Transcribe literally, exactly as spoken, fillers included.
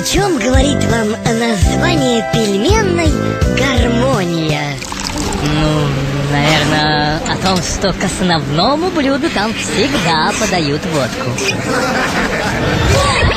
чем говорит вам название пельменной «Гармония»? Ну, наверное, о том, что к основному блюду там всегда подают водку.